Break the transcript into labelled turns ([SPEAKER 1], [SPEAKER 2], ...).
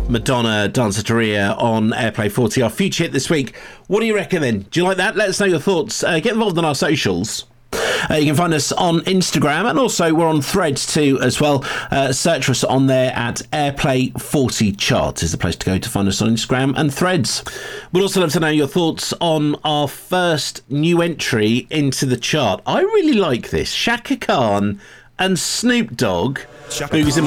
[SPEAKER 1] Madonna, Danceteria on Airplay 40, our future hit this week. What do you reckon then? Do you like that? Let us know your thoughts. Get involved on our socials. You can find us on Instagram, and also we're on Threads too as well. Search for us on there at Airplay 40 Charts is the place to go to find us on Instagram and Threads. We'd also love to know your thoughts on our first new entry into the chart. I really like this. Shaka Khan and Snoop Dogg. Who's in